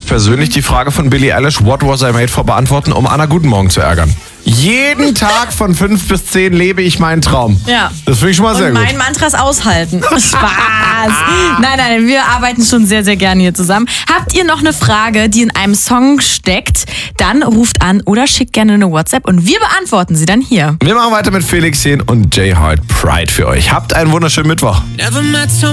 persönlich die Frage von Billie Eilish, What was I made for, beantworten, um Anna Guten Morgen zu ärgern. Jeden Tag von 5 bis 10 lebe ich meinen Traum. Ja. Das finde ich schon mal sehr Und gut. mein Mantra ist aushalten. Spaß. Nein, wir arbeiten schon sehr, sehr gerne hier zusammen. Habt ihr noch eine Frage, die in einem Song steckt, dann ruft an oder schickt gerne eine WhatsApp und wir beantworten sie dann hier. Wir machen weiter mit Felix Jähn und J. Hart Pride für euch. Habt einen wunderschönen Mittwoch.